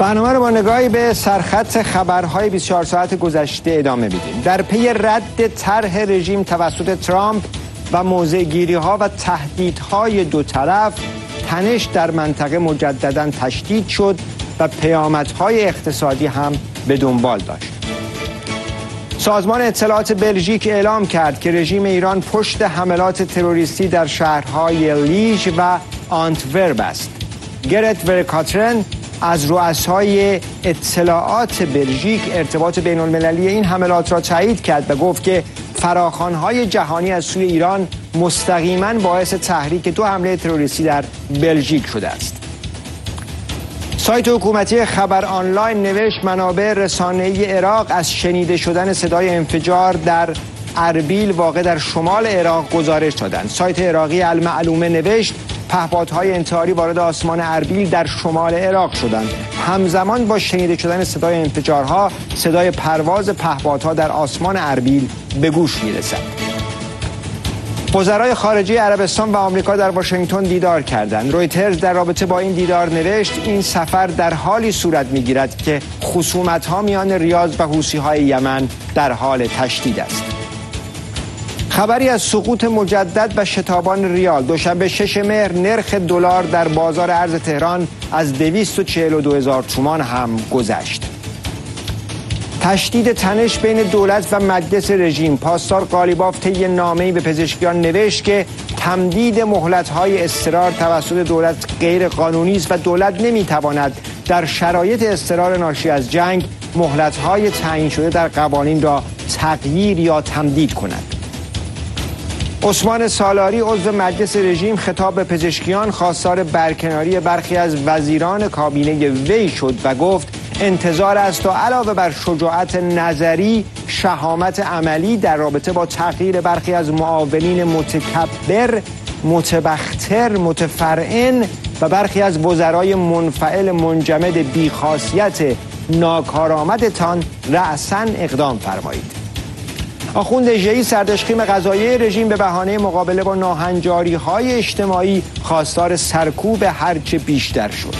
برنامه رو با نگاهی به سرخط خبرهای 24 ساعت گذشته ادامه میدیم. در پی رد طرح رژیم توسط ترامپ و موضع‌گیری‌ها و تهدیدهای دو طرف، تنش در منطقه مجدداً تشدید شد و پیامدهای اقتصادی هم به دنبال داشت. سازمان اطلاعات بلژیک اعلام کرد که رژیم ایران پشت حملات تروریستی در شهرهای لیژ و آنتورپ است. گرت ورکاترن از رؤسای اطلاعات بلژیک ارتباط بین المللی این حملات را تایید کرد و گفت که فراخوان‌های جهانی از سوی ایران مستقیما باعث تحریک دو حمله تروریستی در بلژیک شده است. سایت حکومتی خبر آنلاین نوشت منابع رسانه‌ای عراق از شنیده شدن صدای انفجار در اربیل واقع در شمال عراق گزارش دادند. سایت عراقی المعلومه نوشت پهپادهای انتحاری وارد آسمان اربیل در شمال عراق شدند. همزمان با شنیده شدن صدای انفجارها، صدای پرواز پهپادها در آسمان اربیل به گوش می‌رسد. وزرای خارجه عربستان و آمریکا در واشنگتن دیدار کردند. رویترز در رابطه با این دیدار نوشت این سفر در حالی صورت می‌گیرد که خصومت‌ها میان ریاض و حوثی‌های یمن در حال تشدید است. خبری از سقوط مجدد و شتابان ریال. دوشنبه 6 مهر نرخ دلار در بازار ارز تهران از 242,000 تومان هم گذشت. تشدید تنش بین دولت و مجلس رژیم. پاسدار قالیباف طی نامه‌ای به پزشکیان نوشت که تمدید مهلت‌های اضطرار توسط دولت غیر قانونی است و دولت نمی‌تواند در شرایط اضطرار ناشی از جنگ مهلت‌های تعیین شده در قوانین را تغییر یا تمدید کند. عثمان سالاری عضو مجلس رژیم خطاب به پزشکیان خواستار برکناری برخی از وزیران کابینه وی شد و گفت انتظار است تا علاوه بر شجاعت نظری، شهامت عملی در رابطه با تغییر برخی از معاونین متکبر، متبختر، متفرعن و برخی از وزرای منفعل منجمد بیخاصیت ناکارآمدتان رأساً اقدام فرمایید. آخوند ژئی سردشخیم قضایی رژیم به بهانه مقابله با ناهنجاری‌های اجتماعی خواستار سرکوب هرچه بیشتر شد.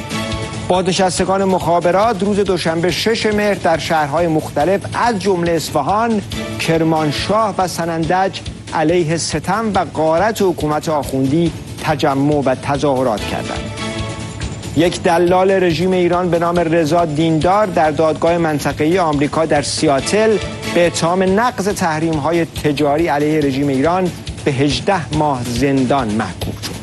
بازنشستگان مخابرات روز دوشنبه 6 مهر در شهرهای مختلف از جمله اصفهان، کرمانشاه و سنندج علیه ستم و غارت حکومت آخوندی تجمع و تظاهرات کردند. یک دلال رژیم ایران به نام رضا دیندار در دادگاه منطقه‌ای آمریکا در سیاتل به اتهام نقض تحریم‌های تجاری علیه رژیم ایران به 18 ماه زندان محکوم شد.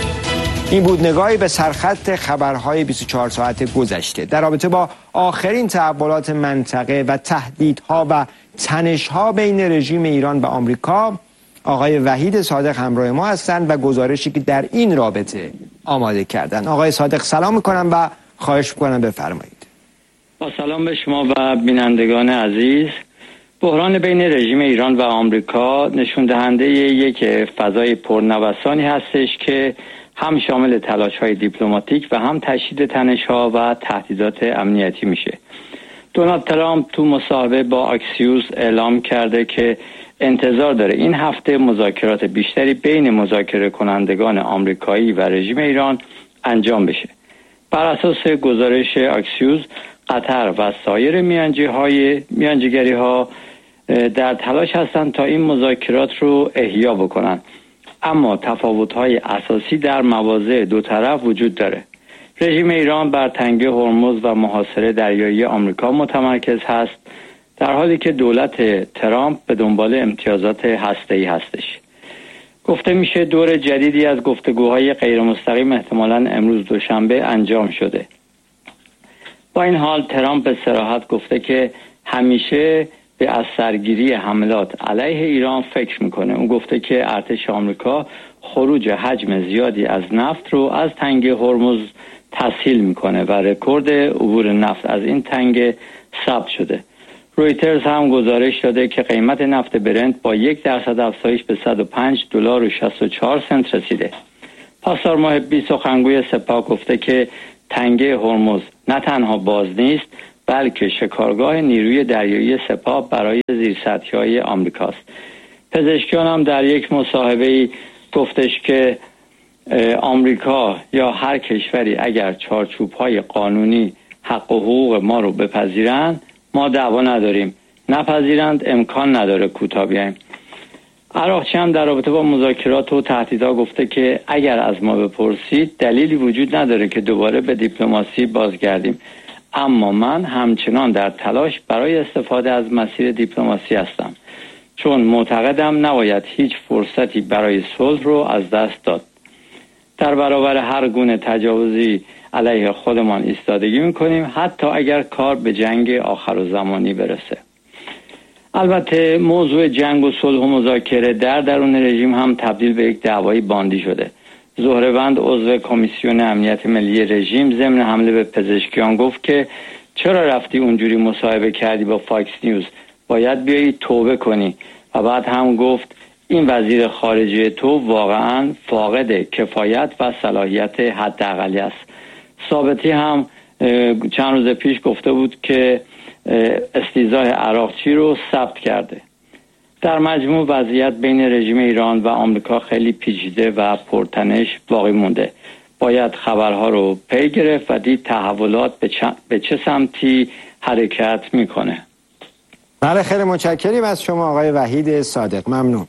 این بود نگاهی به سرخط خبرهای 24 ساعت گذشته در رابطه با آخرین تحولات منطقه و تهدیدها و تنش‌ها بین رژیم ایران و آمریکا. آقای وحید صادق همراه ما هستند و گزارشی که در این رابطه آماده کردن. آقای صادق سلام میکنم و خواهش میکنم بفرمایید. با سلام به شما و بینندگان عزیز. بحران بین رژیم ایران و آمریکا نشون دهنده یک فضای پرنوسانی هستش که هم شامل تلاش‌های دیپلماتیک و هم تشدید تنش‌ها و تهدیدات امنیتی میشه. دونالد ترامپ تو مصاحبه با اکسیوس اعلام کرده که انتظار داره این هفته مذاکرات بیشتری بین مذاکره کنندگان آمریکایی و رژیم ایران انجام بشه. بر اساس گزارش اکسیوس، قطر و سایر میانجیگری ها در تلاش هستند تا این مذاکرات رو احیا بکنن، اما تفاوت‌های اساسی در مواضع دو طرف وجود داره. رژیم ایران بر تنگه هرمز و محاصره دریایی آمریکا متمرکز هست، در حالی که دولت ترامپ به دنبال امتیازات هسته‌ای هستش. گفته میشه دور جدیدی از گفتگوهای غیر مستقیم احتمالاً امروز دوشنبه انجام شده. با این حال ترامپ به صراحت گفته که همیشه به از سرگیری حملات علیه ایران فکر میکنه. اون گفته که ارتش آمریکا خروج حجم زیادی از نفت رو از تنگه هرمز تسهیل میکنه و رکورد عبور نفت از این تنگه ثبت شده. رویترز هم گزارش داده که قیمت نفت برنت با 1% افزایش به $105.64 رسیده. پاسدار محبی سخنگوی سپاه گفته که تنگه هرمز نه تنها باز نیست بلکه شکارگاه نیروی دریایی سپاه برای زیرسطحی‌های آمریکاست. پزشکیان هم در یک مصاحبه‌ای گفتش که آمریکا یا هر کشوری اگر چارچوب‌های قانونی حق و حقوق ما رو بپذیرند ما دعوا نداریم، نپذیرند امکان نداره کوتاه بیاییم. عراقچی هم در رابطه با مذاکرات و تهدیدها گفته که اگر از ما بپرسید دلیلی وجود نداره که دوباره به دیپلماسی بازگردیم، اما من همچنان در تلاش برای استفاده از مسیر دیپلماسی هستم، چون معتقدم نباید هیچ فرصتی برای صلح رو از دست داد. در برابر هر گونه تجاوزی علیه خودمان ایستادگی میکنیم، حتی اگر کار به جنگ آخرالزمانی برسه. البته موضوع جنگ و صلح و مذاکره در درون رژیم هم تبدیل به یک دعوای باندی شده. زهره‌وند عضو کمیسیون امنیت ملی رژیم ضمن حمله به پزشکیان گفت که چرا رفتی اونجوری مصاحبه کردی با فاکس نیوز، باید بیایی توبه کنی. و بعد هم گفت این وزیر خارجه تو واقعا فاقد کفایت و صلاحیت حداقلی است. ثابتی هم چند روز پیش گفته بود که استیضاح عراقچی رو ثبت کرده. در مجموع وضعیت بین رژیم ایران و آمریکا خیلی پیچیده و پرتنش باقی مونده. باید خبرها رو پی گرفت و دید تحولات به چه سمتی حرکت میکنه. بله، خیلی متشکریم از شما آقای وحید صادق، ممنون.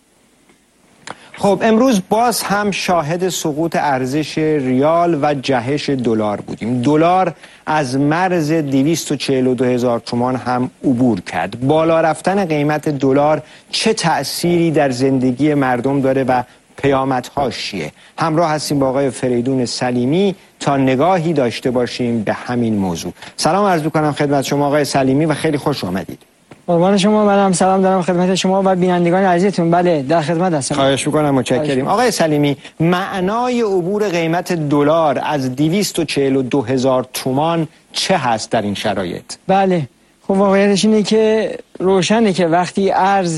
خب امروز باز هم شاهد سقوط ارزش ریال و جهش دلار بودیم. دلار از مرز 242,000 تومان هم عبور کرد. بالا رفتن قیمت دلار چه تأثیری در زندگی مردم داره و پیامدهاش چیه؟ همراه هستیم با آقای فریدون سلیمی تا نگاهی داشته باشیم به همین موضوع. سلام عرض می‌کنم خدمت شما آقای سلیمی و خیلی خوش آمدید. قربان شما، منم سلام دارم خدمت شما و بینندگان عزیزتون. بله، در خدمت هستم. خواهش می‌کنم، متشکریم. آقای سلیمی، معنای عبور قیمت دلار از 242,000 تومان چه هست در این شرایط؟ بله، خب واقعیتش اینه که روشنه که وقتی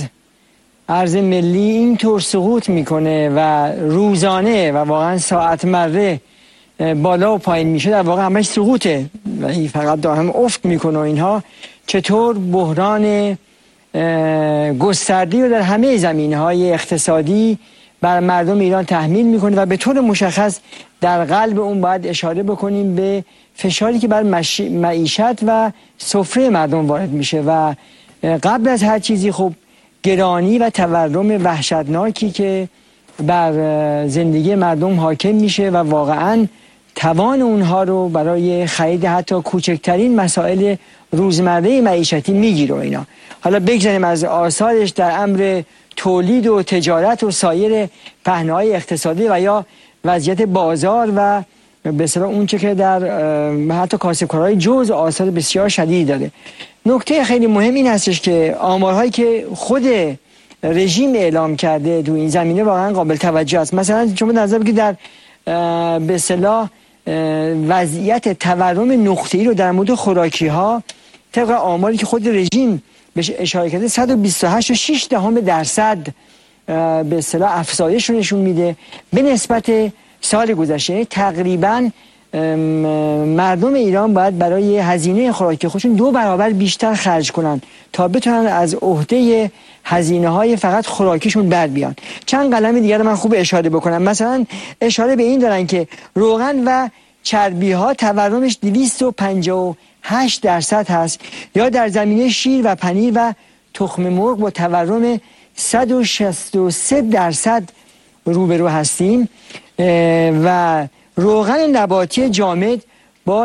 ارز ملی اینطور سقوط میکنه و روزانه و واقعا ساعت مره بالا و پایین میشه، در واقع همش سقوطه و این فقط دائم افت میکنه و اینها، چطور بحران گستردی رو در همه زمینه‌های اقتصادی بر مردم ایران تحمیل میکنه و به طور مشخص در قلب اون باید اشاره بکنیم به فشاری که بر معیشت و سفره مردم وارد میشه و قبل از هر چیزی خب گرانی و تورم وحشتناکی که بر زندگی مردم حاکم میشه و واقعاً توان اونها رو برای خرید حتی کوچکترین مسائل روزمره معیشتی میگیره اینا. حالا بگذاریم از آثارش در امر تولید و تجارت و سایر پهنه‌های اقتصادی و یا وضعیت بازار و به اصطلاح اون چه که در حتی کاسبکارهای جز آثار بسیار شدید داره. نکته خیلی مهم این هستش که آمارهایی که خود رژیم اعلام کرده تو این زمینه واقعا قابل توجه است. مثلا شما نظر بگیرید در به اصطلاح وضعیت تورم نقطه‌ای رو در مورد خوراکی ها طبق آماری که خود رژیم بهش اشاره کرده 128.6% به اصطلاح افزایش رو نشون میده به نسبت سال گذشته. تقریباً مردم ایران باید برای هزینه خوراکی خودشون 2 برابر بیشتر خرج کنن تا بتونن از عهده هزینه‌های فقط خوراکیشون بر بیان. چند قلم دیگر رو من خوب اشاره بکنم. مثلا اشاره به این دارن که روغن و چربی ها تورمش 258% هست، یا در زمینه شیر و پنیر و تخم مرغ با تورم 163% روبرو هستیم و روغن نباتی جامد با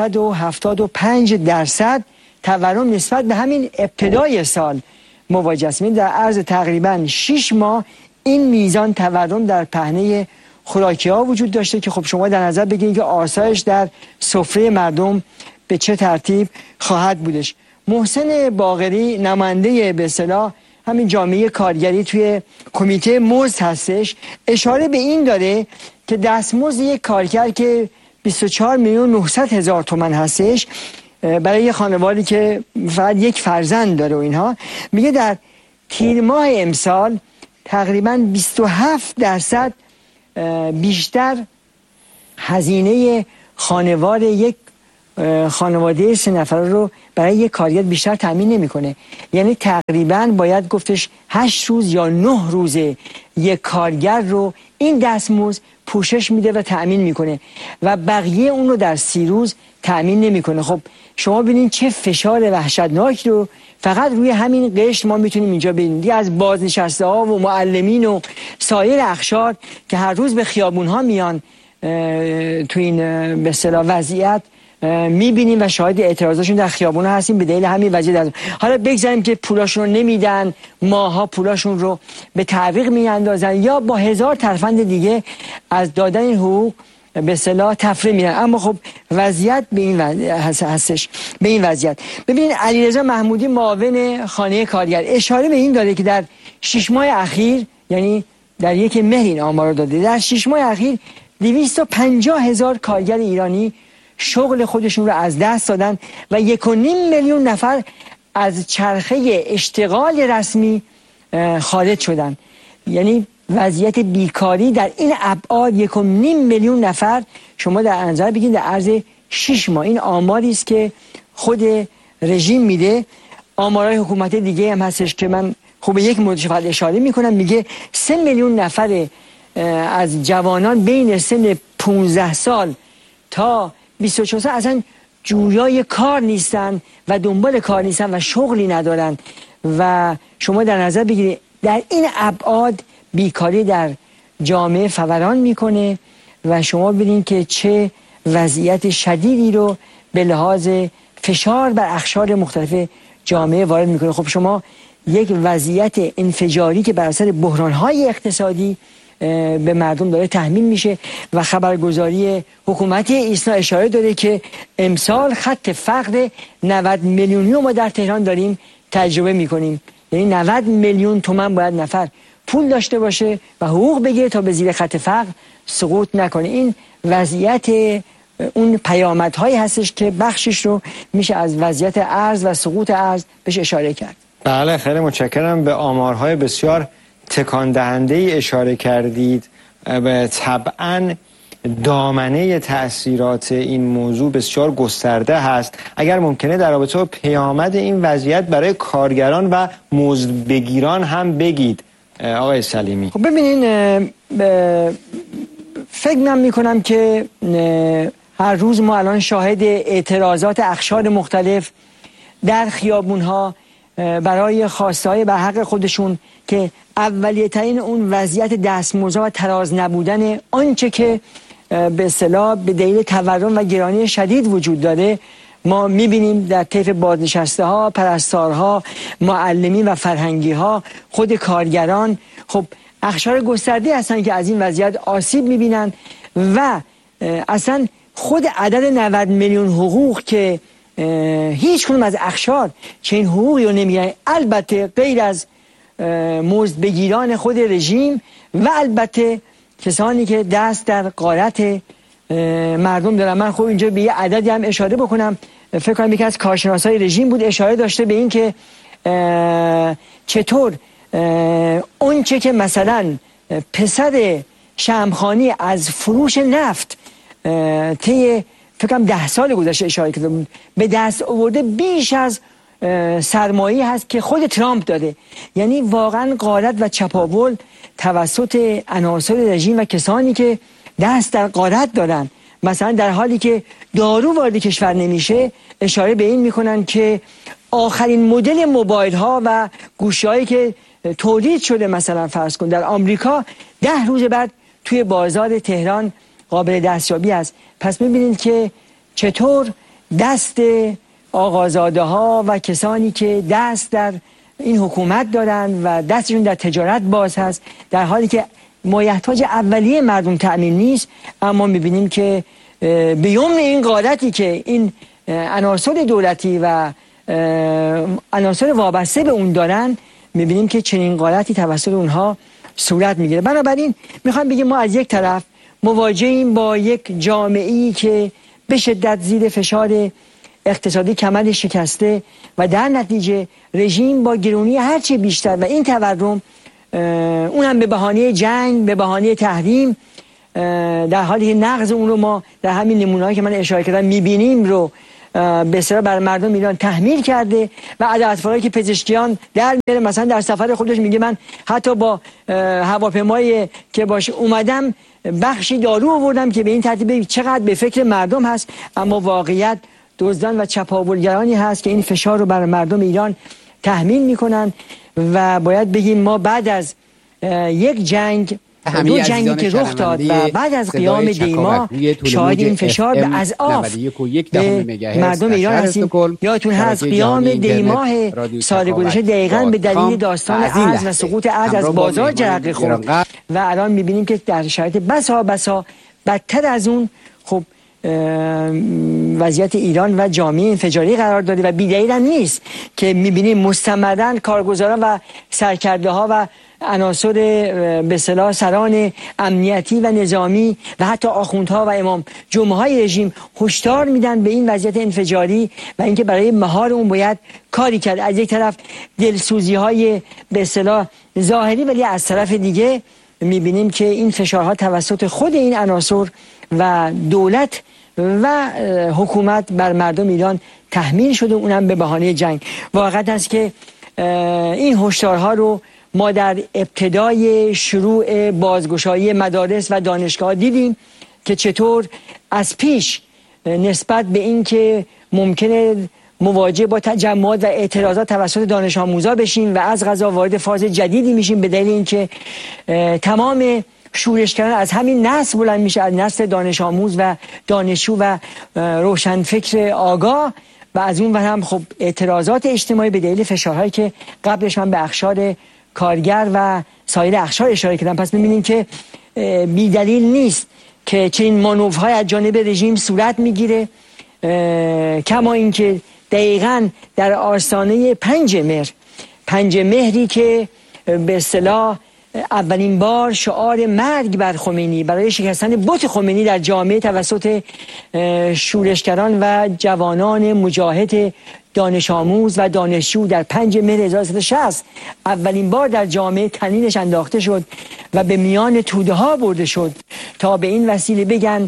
375% تورم نسبت به همین ابتدای سال مواجه است. در عرض تقریبا 6 ماه این میزان تورم در پهنه خوراکی ها وجود داشته که خب شما در نظر بگیرید که آثارش در سفره مردم به چه ترتیب خواهد بودش. محسن باقری نماینده به اصطلاح همین جامعه کارگری توی کمیته مزد هستش، اشاره به این داره که دستمزد یک کارگر که 24,900,000 تومان هستش برای یه خانواده‌ای که فقط یک فرزند داره و اینها، میگه در تیر ماه امسال تقریباً 27% بیشتر هزینه خانواده یک خانواده 3 نفره رو برای یک کارگر بیشتر تأمین نمیکنه. یعنی تقریبا باید گفتش 8 روز یا 9 روز یک کارگر رو این دستمزد پوشش میده و تأمین میکنه و بقیه اون رو در 30 روز تأمین نمیکنه. خب شما ببینید چه فشار وحشتناک رو فقط روی همین قشر ما میتونیم اینجا ببینیم. دیگه از بازنشسته ها و معلمین و سایر اقشار که هر روز به خیابون ها میان تو این به اصطلاح وضعیت میبینیم و شاهد اعتراضاشون در خیابون ها هستیم به دلیل همین وضعیت. حالا بگذاریم که پولاشون رو نمیدن، ماها پولاشون رو به تعویق میاندازن یا با هزار ترفند دیگه از دادن این حقوق به اصطلاح تفره میرن. اما خب وضعیت به این هستش. به این وضعیت ببینید علیرضا محمودی معاون خانه کارگر اشاره به این داده که در 6 ماه اخیر، یعنی در 1 مهر این آمار رو داده، در 6 ماه اخیر 250,000 کارگر ایرانی شغل خودشون رو از دست دادن و 1.5 میلیون نفر از چرخه اشتغال رسمی خارج شدن. یعنی وضعیت بیکاری در این ابعاد 1.5 میلیون نفر شما در نظر بگیرید در عرض 6 ماه. این آماری است که خود رژیم میده. آمارهای حکومت دیگه هم هستش که من خوب یک موردش فقط اشاره میکنم. میگه 3 میلیون نفر از جوانان بین سن 15 سال تا 24 سال اصلا جویای کار نیستن و دنبال کار نیستن و شغلی ندارن و شما در نظر بگیرید در این ابعاد بیکاری در جامعه فوران میکنه و شما ببینید که چه وضعیت شدیدی رو به لحاظ فشار بر اقشار مختلف جامعه وارد میکنه. خب شما یک وضعیت انفجاری که بر اثر بحران‌های اقتصادی به مردم داره تحمیل میشه و خبرگزاری حکومت ایسنا اشاره داره که امسال خط فقر 90 میلیونی ما در تهران داریم تجربه میکنیم. یعنی 90 میلیون تومان باید نفر پول داشته باشه و حقوق بگیره تا به زیر خط فقر سقوط نکنه. این وضعیت اون پیامدهایی هستش که بخشش رو میشه از وضعیت ارز و سقوط ارز بهش اشاره کرد. بله خیلی متشکرم. به آمارهای بسیار تکان دهنده ای اشاره کردید. طبعاً دامنه تأثیرات این موضوع بسیار گسترده هست. اگر ممکنه در رابطه با پیامد این وضعیت برای کارگران و مزدبگیران هم بگید آقای سلیمی. خب ببینین فکر میکنم که هر روز ما الان شاهد اعتراضات اقشار مختلف در خیابونها برای خواستهای به حق خودشون که اولیه ترین اون وضعیت دستمزد و تراز نبودن آنچه که به اصطلاح به دلیل تورم و گرانی شدید وجود داره ما میبینیم در طیف بازنشسته ها، پرستارها، معلمین و فرهنگی ها، خود کارگران. خب اقشار گسترده هستن که از این وضعیت آسیب میبینن و اصلا خود عدد 90 میلیون حقوق که هیچ کنون از اقشار چنین حقوقی رو نمیگیرن، البته غیر از مزدبگیران خود رژیم و البته کسانی که دست در غارت مردم دارن. من خب اینجا به یه عددی هم اشاره بکنم. فکر کنم یکی از کارشناسای رژیم بود اشاره داشته به این که چطور اونچه که مثلا پسر شمخانی از فروش نفت طی فکر کنم 10 سال گذشته اشاره کرده بود به دست آورده بیش از سرمایه هست که خود ترامپ داده. یعنی واقعا غارت و چپاول توسط عناصر رژیم و کسانی که دست در غارت دارن. مثلا در حالی که دارو وارد کشور نمیشه اشاره به این میکنن که آخرین مدل موبایل ها و گوشی هایی که تولید شده مثلا فرض کن در آمریکا 10 روز بعد توی بازار تهران قابل دستیابی است. پس میبینید که چطور دست آقازاده ها و کسانی که دست در این حکومت دارن و دستشون در تجارت باز هست در حالی که مایحتاج اولیه مردم تأمین نیست. اما میبینیم که به یمن این غارتی که این عناصر دولتی و عناصر وابسته به اون دارن میبینیم که چنین غارتی توسط اونها صورت میگیره. بنابراین میخوام بگیم ما از یک طرف مواجهیم با یک جامعه‌ای که به شدت زیر فشار اقتصادی کمر شکسته و در نتیجه رژیم با گرونی هرچی بیشتر و این تورم اونم به بهانه جنگ، به بهانه تحریم در حالی که نقض اون رو ما در همین نمونه‌هایی که من اشاره کردم میبینیم رو به اصطلاح بر مردم ایران تحمیل کرده و عدالت‌فرایی که پزشکیان در میاره. مثلا در سفر خودش میگه من حتی با هواپیمایی که باش اومدم بخشی دارو آوردم که به این ترتیب چقدر به فکر مردم هست، اما واقعیت دزدان و چپاولگرانی هست که این فشار رو بر مردم ایران تحمیل میکنن. و باید بگیم ما بعد از یک جنگ، دو جنگی که رخ داد و بعد از قیام دیما شاهد این فشار به اضعاف به مردم ایران هستیم. یادتون هست قیام دیماه سال گذشته دقیقاً به دلیل داستان ارز و سقوط ارز از بازار جرقه خورد و الان میبینیم که در شرایط بسا بدتر از اون خب وضعیت ایران و جامعه انفجاری قرار داده و بی‌دلیل هم نیست که میبینیم مستمراً کارگزاران و سرکرده ها و عناصر به اصطلاح سران امنیتی و نظامی و حتی آخوندها و امام جمعه های رژیم هشدار میدن به این وضعیت انفجاری و اینکه برای مهار اون باید کاری کرد. از یک طرف دلسوزی های به اصطلاح ظاهری، ولی از طرف دیگه میبینیم که این فشارها توسط خود این عناصر و دولت و حکومت بر مردم ایران تحمیل شده، اونم به بهانه جنگ. واقعیت است که این هشدارها رو ما در ابتدای شروع بازگشایی مدارس و دانشگاه دیدیم که چطور از پیش نسبت به این که ممکنه مواجه با تجمعات و اعتراضات توسط دانش آموزا بشیم و از قضا وارد فاز جدیدی میشیم به دلیل اینکه تمام شورشگران از همین نسل بلند میشه، از نسل دانش آموز و دانشجو و روشنفکر آگاه و از اون هم خب اعتراضات اجتماعی به دلیل فشارهایی که قبلش من به اخشار کارگر و سایر اخشار اشاره کردم. پس می‌بینیم که بی دلیل نیست که چنین مانورهای از جانب رژیم صورت میگیره، کما اینکه دقیقاً در آستانه 5 مهری که به اصطلاح اولین بار شعار مرگ بر خمینی برای شکستن بت خمینی در جامعه توسط شورشگران و جوانان مجاهد دانش آموز و دانشجو در 5 مهر 1360 اولین بار در جامعه طنینش انداخته شد و به میان توده ها برده شد تا به این وسیله بگن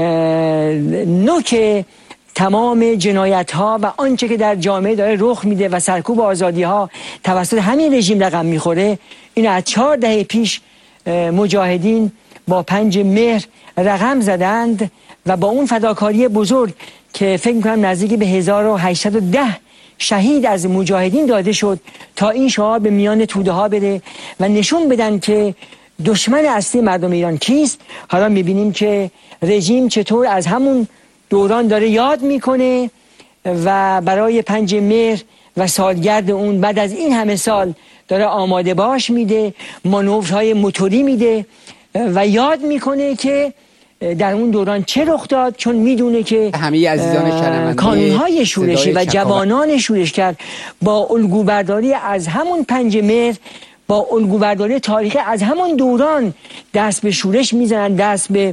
نوک تمام جنایت ها و آنچه که در جامعه داره رخ میده و سرکوب آزادی ها توسط همین رژیم رقم میخوره. این از 4 دهه پیش مجاهدین با 5 مهر رقم زدند و با اون فداکاری بزرگ که فکر میکنم نزدیک به 1810 شهید از مجاهدین داده شد تا این شعار به میان توده ها بره و نشون بدن که دشمن اصلی مردم ایران کیست. حالا میبینیم که رژیم چطور از همون دوران داره یاد میکنه و برای 5 مهر و سالگرد اون بعد از این همه سال داره آماده باش میده، مانورهای موتوری میده و یاد میکنه که در اون دوران چه رخ داد، چون میدونه که همه عزیزان شنونده کانونهای شورشی و جوانان شورشگر با الگوبرداری از همون 5 مهر، با الگوبرداری تاریخی از همون دوران دست به شورش میزنن، دست به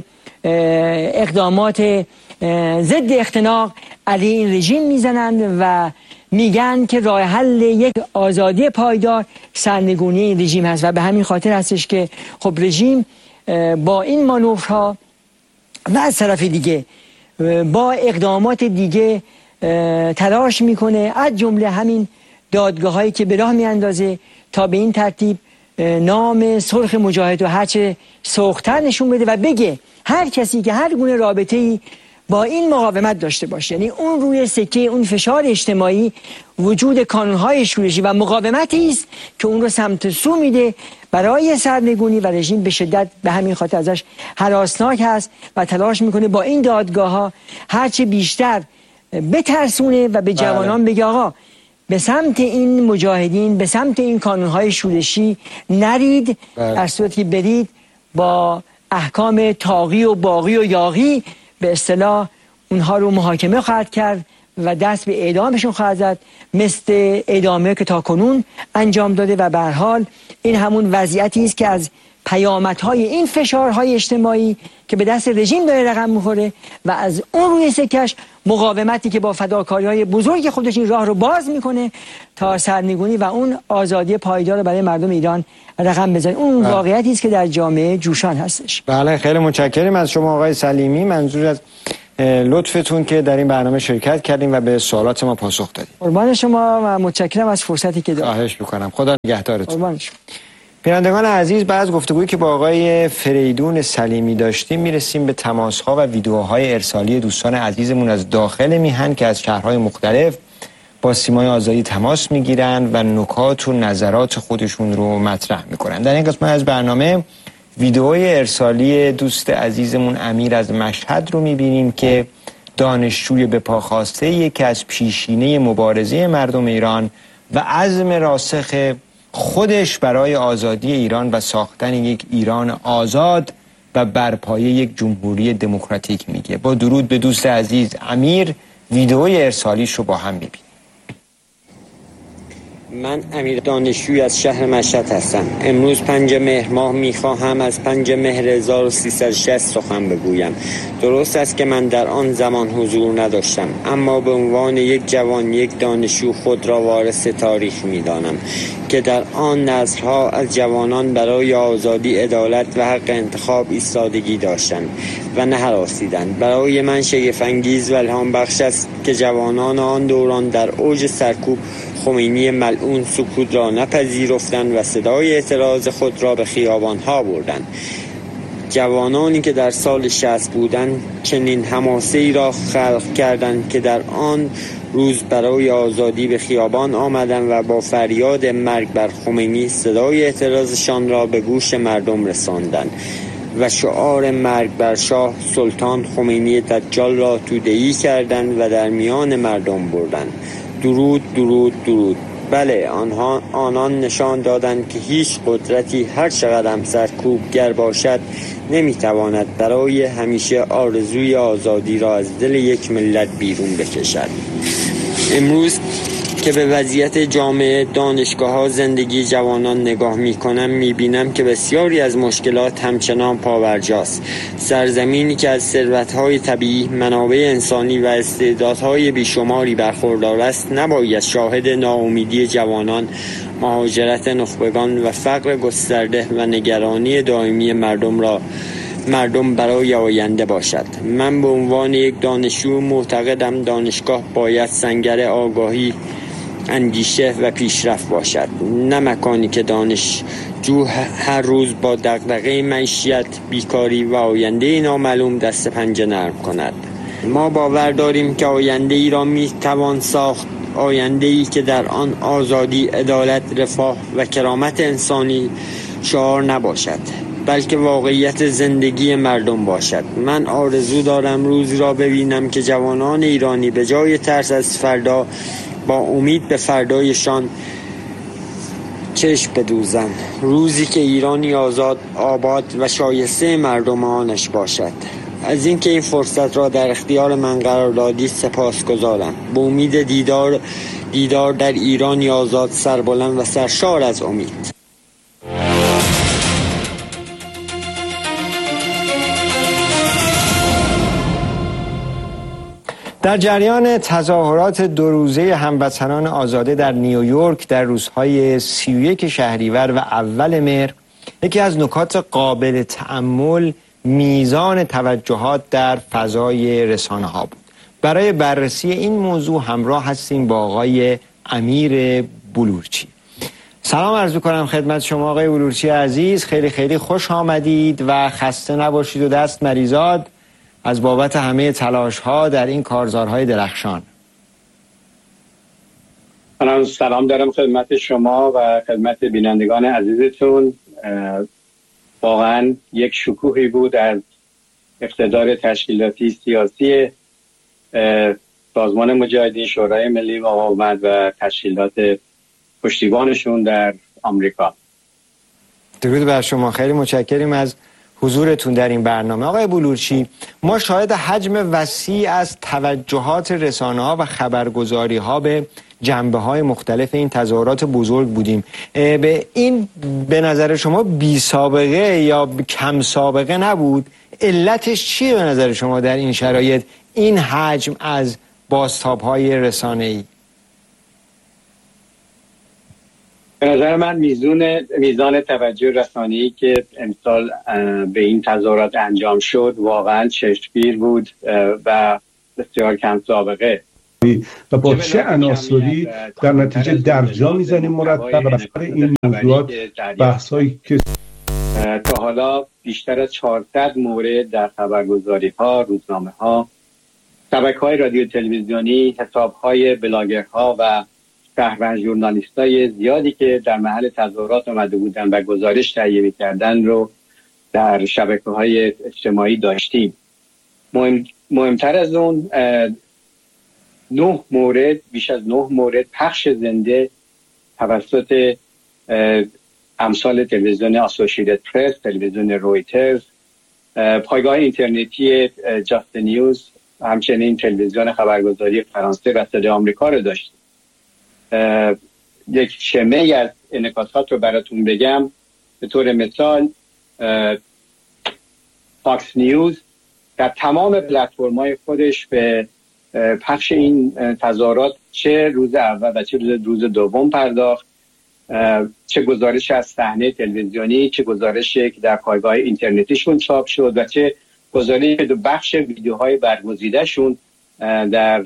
اقدامات ضد اختناق علیه این رژیم میزنند و میگن که راه حل یک آزادی پایدار سرنگونی این رژیم هست و به همین خاطر هستش که خب رژیم با این مانورها و از طرف دیگه با اقدامات دیگه تلاش میکنه، از جمله همین دادگاه هایی که به راه میاندازه تا به این ترتیب نام سرخ مجاهد و هرچه سرختر نشون بده و بگه هر کسی که هر گونه رابطه‌ای با این مقاومت داشته باشه، یعنی اون روی سکه اون فشار اجتماعی وجود کانونهای شورشی و مقاومتی است که اون رو سمت سو میده برای سرنگونی و رژیم به شدت به همین خاطر ازش هراسناک هست و تلاش میکنه با این دادگاه ها هرچه بیشتر بترسونه و به جوانان بگه آقا به سمت این مجاهدین، به سمت این کانونهای شورشی نرید، در صورتی که برید با احکام طاغی و باغی و یاغی به اصطلاح اونها رو محاکمه خواهد کرد و دست به اعدامشون خواهد زد، مثل اعدامه که تا کنون انجام داده و به هر حال این همون وضعیتی است که از پیامدهای این فشارهای اجتماعی که به دست رژیم داره رقم میخوره و از اون روی سکش مقاومتی که با فداکاری‌های بزرگ خودش این راه رو باز میکنه تا سرنگونی و اون آزادی پایدار برای مردم ایران رقم بزنه. اون واقعیتی است که در جامعه جوشان هستش. بله، خیلی متشکرم از شما آقای سلیمی. منظور از لطفتون که در این برنامه شرکت کردیم و به سوالات ما پاسخ دادیم. قربان شما و متشکرم از فرصتی که دادید. خواهش می‌کنم. خدا نگهدارتون. قربان شما. بینندگان عزیز، بعد از گفتگویی که با آقای فریدون سلیمی داشتیم میرسیم به تماس‌ها و ویدیوهای ارسالی دوستان عزیزمون از داخل میهن که از شهرهای مختلف با سیمای آزادی تماس میگیرن و نکات و نظرات خودشون رو مطرح میکنن. در این قسمت از برنامه ویدیوهای ارسالی دوست عزیزمون امیر از مشهد رو میبینیم که دانشجوی به پا خواسته یکی از پیشینه مبارزه مردم ایران و عزم راسخ خودش برای آزادی ایران و ساختن یک ایران آزاد و برپایه یک جمهوری دموکراتیک میگه. با درود به دوست عزیز امیر، ویدئوی ارسالیش رو با هم میبینیم. من امیر دانشجوی از شهر مشهد هستم. امروز 5 مهر ماه میخواهم از 5 مهر 1360 سخن بگویم. درست است که من در آن زمان حضور نداشتم، اما به عنوان یک جوان، یک دانشجو خود را وارث تاریخ میدانم که در آن نسل‌ها از جوانان برای آزادی، عدالت و حق انتخاب ایستادگی داشتند و نه هراسیدند. برای من شگفت‌انگیز و الهام بخش است که جوانان آن دوران در اوج سرکوب خمینی ملعون سکوت را نپذیرفتند و صدای اعتراض خود را به خیابان‌ها بردند. جوانانی که در سال 60 بودند چنین حماسه‌ای را خلق کردند که در آن روز برای آزادی به خیابان آمدند و با فریاد مرگ بر خمینی صدای اعتراضشان را به گوش مردم رساندند و شعار مرگ بر شاه سلطان خمینی دجال را توده‌ای کردند و در میان مردم بردند. درود درود درود. بله، آنان نشان دادند که هیچ قدرتی هر چقدر هم سرکوبگر باشد نمیتواند برای همیشه آرزوی آزادی را از دل یک ملت بیرون بکشد. امروز که به وضعیت جامعه، دانشگاه‌ها، زندگی جوانان نگاه می‌کنم، می‌بینم که بسیاری از مشکلات همچنان پاورجاست. سرزمینی که از ثروت‌های طبیعی، منابع انسانی و استعدادهای بیشماری برخوردار است، نباید شاهد ناامیدی جوانان، مهاجرت نخبگان و فقر گسترده و نگرانی دائمی مردم برای آینده باشد. من به عنوان یک دانشجو معتقدم دانشگاه باید سنگر آگاهی، اندیشه و پیشرفت باشد، نه مکانی که دانشجو هر روز با دغدغه معیشت، بیکاری و آینده نامعلوم دست پنجه نرم کند. ما باور داریم که آینده ای را می توان ساخت، آینده ای که در آن آزادی، عدالت، رفاه و کرامت انسانی شعار نباشد، بلکه واقعیت زندگی مردم باشد. من آرزو دارم روزی را ببینم که جوانان ایرانی به جای ترس از فردا با امید به فردایشان چشم بدوزند. روزی که ایرانی آزاد، آباد و شایسته مردم آنش باشد. از اینکه این فرصت را در اختیار من قرار دادید سپاسگزارم. به امید دیدار در ایرانی آزاد، سربلند و سرشار از امید. در جریان تظاهرات 2 روزه هموطنان آزاده در نیویورک در روزهای 31 شهریور و اول مهر، یکی از نکات قابل تأمل میزان توجهات در فضای رسانه‌ها بود. برای بررسی این موضوع همراه هستیم با آقای امیر بلورچی. سلام عرض می‌کنم خدمت شما آقای بلورچی عزیز. خیلی خیلی خوش آمدید و خسته نباشید و دست مریزاد از بابت همه تلاش‌ها در این کارزارهای درخشان. سلام دارم خدمت شما و خدمت بینندگان عزیزتون. واقعا یک شکوهی بود از اقتدار تشکیلاتی سیاسی سازمان مجاهدین، شورای ملی مقاومت و تشکیلات پشتیبانشون در آمریکا. درود بر شما. خیلی متشکریم از حضورتون در این برنامه. آقای بلورچی، ما شاهد حجم وسیع از توجهات رسانه‌ها و خبرگزاری‌ها به جنبه‌های مختلف این تظاهرات بزرگ بودیم. به نظر شما بی سابقه یا کم سابقه نبود؟ علتش چیه به نظر شما در این شرایط این حجم از بازتاب‌های رسانه‌ای؟ به نظر من میزان توجه رسانه‌ای که امسال به این تظاهرات انجام شد واقعا چشمگیر بود و بسیار کم سابقه و با چه عناصری در نتیجه درجا میزنیم مرتب و بسیار این موضوعات بحثایی که تا حالا بیشتر از 400 مورد در خبرگزاری‌ها، روزنامه‌ها، شبکه‌های رادیو تلویزیونی، حساب‌های بلاگرها و شهروند ژورنالیستای زیادی که در محل تظاهرات آمده بودن و گزارش تهیه می‌کردن رو در شبکه‌های اجتماعی داشتیم. مهمتر از اون 9 مورد، بیش از 9 مورد پخش زنده توسط امثال تلویزیون آسوشییتد پرس، تلویزیون رویترز، پایگاه اینترنتی جاست نیوز، همچنین تلویزیون خبرگزاری فرانسه و صدای آمریکا رو داشتیم. یک شمه از انعکاسات رو براتون بگم. به طور مثال فاکس نیوز در تمام پلتفرم‌های خودش به پخش این تظاهرات چه روز اول و چه روز دوم پرداخت، چه گزارش از صحنه تلویزیونی، چه گزارشی که در پایگاه اینترنتیشون چاپ شد و چه گزارشی که دو بخش ویدیوهای برگزیده‌شون در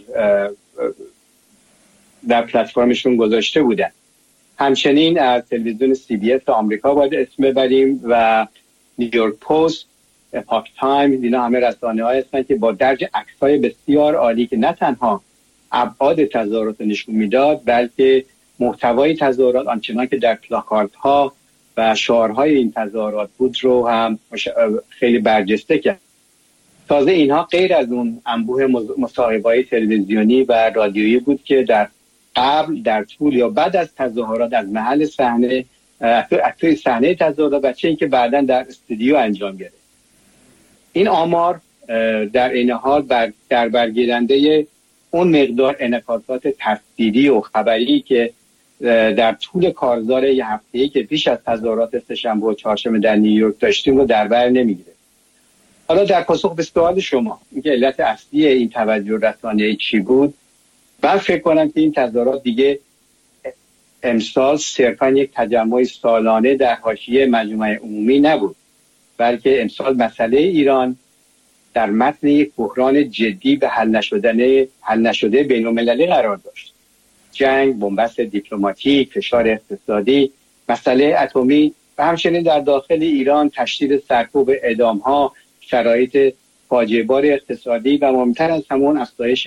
پلتفرمشون گذاشته بودن. همچنین از تلویزیون CBS آمریکا باید اسم ببریم و نیویورک پست، اپاک تایمز، اینا همه رسانه‌های هستن که با درج عکس‌های بسیار عالی که نه تنها ابعاد تظاهرات نشون میداد بلکه محتوای تظاهرات آنچنان که در پلاکاردها و شعارهای این تظاهرات بود رو هم خیلی برجسته کرد. تازه اینها غیر از اون انبوه مصاحبه‌های تلویزیونی و رادیویی بود که در قبل، در طول یا بعد از تظاهرات از محل صحنه، توی صحنه تظاهرات و چه اینکه بعداً در استودیو انجام گرفت. این آمار در این حال در برگیرنده اون مقدار انعکاسات تصویری و خبری که در طول کارزار یه هفته‌ای که پیش از تظاهرات سه‌شنبه و چهارشنبه در نیویورک داشتیم رو در بر نمیگیره. حالا در پاسخ به سوال شما اینکه علت اصلی این توجه رسانه‌ای چی بود، من فکر کنم که این تظاهرات دیگه امسال صرفا یک تجمع سالانه در حاشیه مجمع عمومی نبود، بلکه امسال مسئله ایران در متن یک بحران جدی به حل نشده بین‌المللی قرار داشت. جنگ، بنبست دیپلماتیک، فشار اقتصادی، مسئله اتمی و همچنین در داخل ایران تشدید سرکوب اعدام‌ها، شرایط فاجعه بار اقتصادی و مهمتر از همون افزایش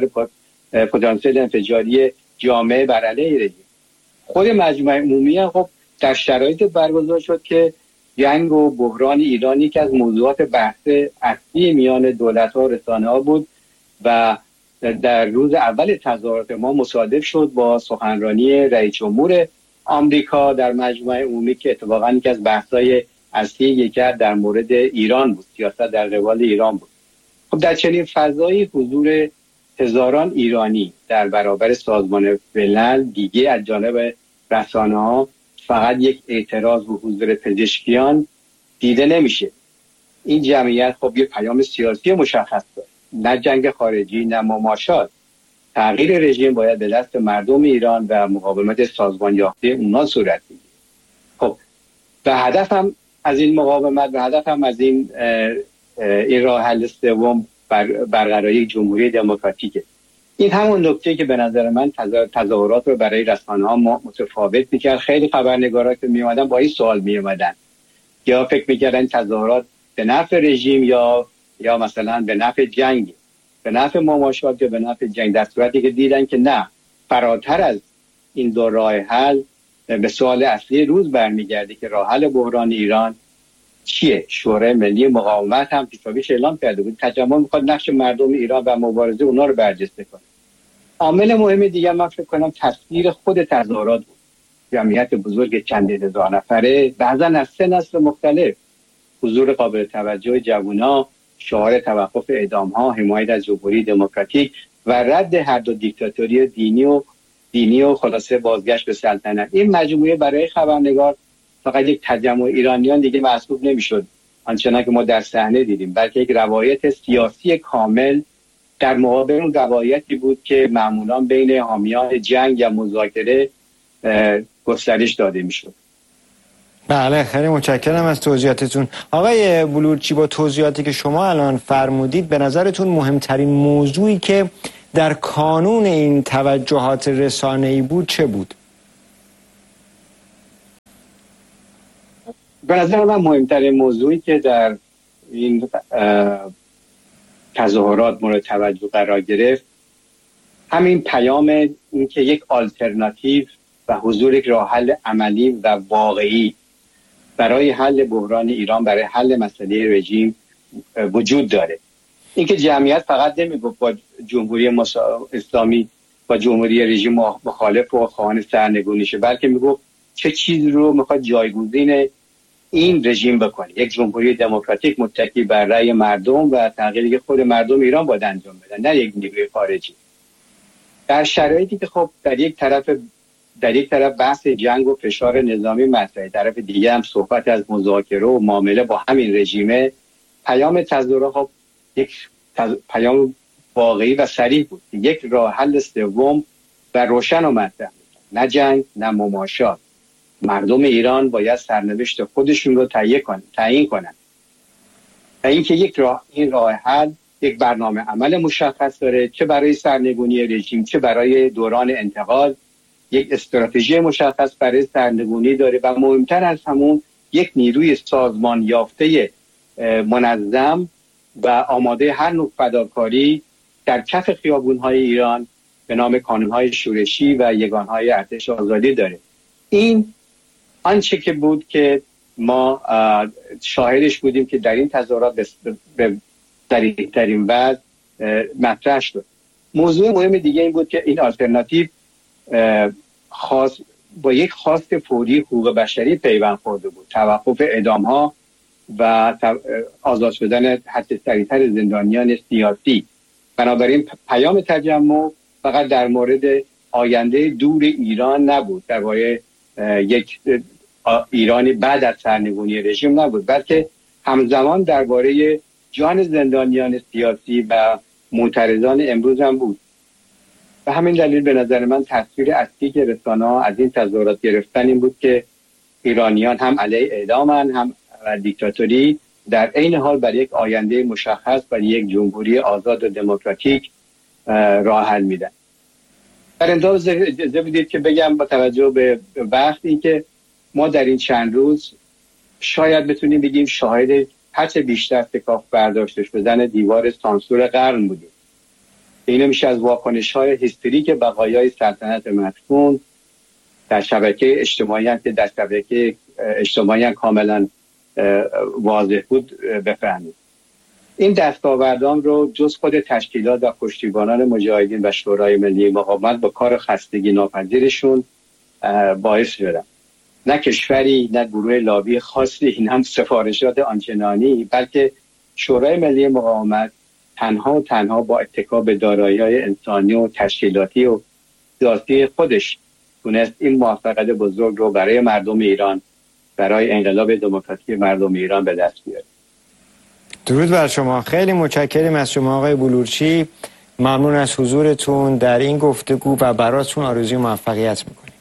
پتانسیل انفجاری جامعه بر علیه رژیم. خود مجمع عمومی خب در شرایط برگزار شد که جنگ و بحران ایرانی که از موضوعات بحث اصلی میان دولت‌ها و رسانه‌ها بود و در روز اول تظاهرات ما مصادف شد با سخنرانی رئیس جمهور آمریکا در مجمع عمومی که اتفاقاً یکی از بحث‌های اصلی یکی در مورد ایران بود، سیاست در قبال ایران بود. خب در چنین فضایی حضور هزاران ایرانی در برابر سازمان ملل دیگه از جانب رسانه‌ها فقط یک اعتراض به حضور پزشکیان دیده نمیشه. این جمعیت خب یه پیام سیاسی مشخص داره، نه جنگ خارجی نه مماشات. تغییر رژیم باید به دست مردم ایران و مقاومت سازمان یافته اونا صورت بگیره. خب و هدف هم از این مقاومت و هدف هم از این راه حل سوم برقراری جمهوری دموکراتیکه. این همون نکته که به نظر من تظاهرات رو برای رسانه‌ها متفاوت می‌کرد. خیلی خبرنگارا که می‌اومدن با این سوال می‌اومدن، یا فکر می‌کردن تظاهرات به نفع رژیم یا مثلا به نفع جنگ، به نفع مماشات یا به نفع جنگ، در صورتی که دیدن که نه، فراتر از این دو راه حل به سوال اصلی روز برمیگرده که راه حل بحران ایران چیه. شورای ملی مقاومت هم پیشاپیش اعلام کرده بود تجمع میخواد نقش مردم ایران و مبارزه اونا رو برجسته کنه. عامل مهم دیگه من فکر کنم تصویر خود تظاهرات بود. جمعیت بزرگ چند هزار نفره، بعضا از سه نسل مختلف، حضور قابل توجه جوونا، شعار توقف اعدام‌ها، حمایت از جمهوری دموکراتیک و رد هر دو دیکتاتوری دینی و دینی و خلاصه بازگشت به سلطنت. این مجموعه برای خبرنگار فقط یک تجمع ایرانیان دیگه محسوب نمیشد آنچنان که ما در صحنه دیدیم، بلکه یک روایت سیاسی کامل در مقابل اون روایتی بود که معمولا بین حامیان جنگ یا مذاکره گسترش داده میشد. بله، خیلی متشکرم از توضیحاتتون. آقای بلورچی، با توضیحاتی که شما الان فرمودید، به نظرتون مهمترین موضوعی که در کانون این توجهات رسانه‌ای بود چه بود؟ به نظر من مهمترین موضوعی که در این تظاهرات مورد توجه قرار گرفت همین پیام این که یک آلترناتیو و حضور یک راه حل عملی و واقعی برای حل بحران ایران، برای حل مسئله رژیم وجود داره. اینکه جمعیت فقط نمیگفت با جمهوری اسلامی با جمهوری رژیم مخالف و خواهان سرنگونی شه، بلکه میگفت چه چیز رو میخواد جایگزین این رژیم بکنه. یک جمهوری دموکراتیک متکی بر رأی مردم و تغییری که خود مردم ایران باید انجام بدن، نه یک نیروی خارجی. در شرایطی که خب در یک طرف بحث جنگ و فشار نظامی مطرحه، طرف دیگه هم صحبت از مذاکره و معامله با همین رژیم، پیام تظاهرات خب یک پیام واقعی و صریح بود. یک راه حل سوم و روشن و مطرح، نه جنگ نه مماشات. مردم ایران باید سرنوشت خودشون رو تعیین کنن. و اینکه این راه حل یک برنامه عمل مشخص داره، چه برای سرنگونی رژیم چه برای دوران انتقال، یک استراتژی مشخص برای سرنگونی داره و مهمتر از همون یک نیروی سازمان یافته منظم و آماده هر نوع فداکاری در کف خیابون‌های ایران به نام کانون‌های شورشی و یگان‌های ارتش آزادی داره. این آنچه که بود که ما شاهدش بودیم که در این تظاهرات به دقیق‌ترین وجه مطرح شد. موضوع مهم دیگه این بود که این آلترناتیو با یک خواست فوری حقوق بشری پیوند خورده بود، توقف اعدام‌ها و آزاد شدن حد سریع‌تر زندانیان سیاسی. بنابراین پیام تجمع فقط در مورد آینده دور ایران نبود، درباره یک ایرانی بعد از سرنگونی رژیم نبود، بلکه همزمان درباره جان زندانیان سیاسی و معترضان امروز هم بود. و همین دلیل به نظر من تصویر اصلی که رسانه‌ها از این تظاهرات گرفتن این بود که ایرانیان هم علیه اعدامن، هم دیکتاتوری، در عین حال برای یک آینده مشخص، برای یک جمهوری آزاد و دموکراتیک راه حل میدن. در انتها اجازه بدید که بگم با توجه به وقتی که ما در این چند روز شاید بتونیم بگیم شاهد هرچه بیشتر تکاف برداشته شدن دیوار سانسور قرن بودیم. اینو میشه از واکنش‌های هیستریک بقایای سلطنت مدفون در شبکه اجتماعی که در شبکه اجتماعی کاملا واضح بود بفهمید. این دستاوردان رو جز خود تشکیلات و پشتیبانان مجاهدین و شورای ملی مقاومت با کار خستگی ناپذیرشون باعث شدن. نه کشوری، نه گروه لابی خاصی، نه سفارشات آنچنانی، بلکه شورای ملی مقاومت تنها با اتکا به دارایی‌های انسانی و تشکیلاتی و سیاسی خودش تونست این موفقیت بزرگ رو برای مردم ایران، برای انقلاب دموکراتیک مردم ایران به دست بیاره. درود بر شما. خیلی متشکریم از شما آقای بلورچی. ممنون از حضورتون در این گفتگو و براتون آرزوی موفقیت میکنیم.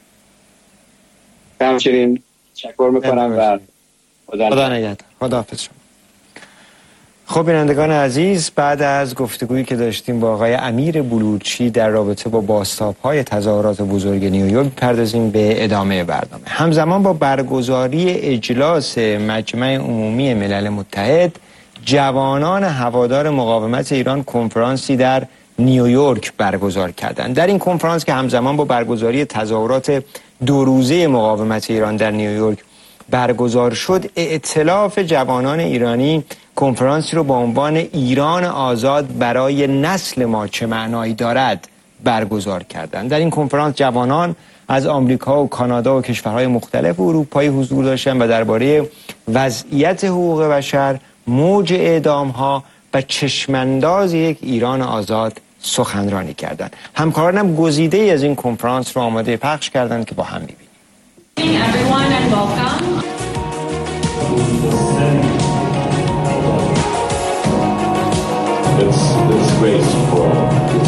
همچنین تشکر میکنم و خدا نگهدار. خداحافظ شما. خب بینندگان عزیز، بعد از گفتگویی که داشتیم با آقای امیر بلورچی در رابطه با بازتاب‌های تظاهرات بزرگ نیویورک، پردازیم به ادامه برنامه. همزمان با برگزاری اجلاس مجمع عمومی ملل متحد، جوانان هوادار مقاومت ایران کنفرانسی در نیویورک برگزار کردند. در این کنفرانس که همزمان با برگزاری تظاهرات 2 روزه مقاومت ایران در نیویورک برگزار شد، ائتلاف جوانان ایرانی کنفرانسی رو با عنوان ایران آزاد برای نسل ما چه معنایی دارد برگزار کردند. در این کنفرانس جوانان از آمریکا و کانادا و کشورهای مختلف اروپایی حضور داشتند و درباره وضعیت حقوق بشر، موج اعدام‌ها و چشمانداز یک ایران آزاد سخنرانی کردند. همکارانم گزیده‌ای از این کنفرانس رو آماده پخش کردند که با هم می‌بینیم. Everyone and welcome. It's graceful.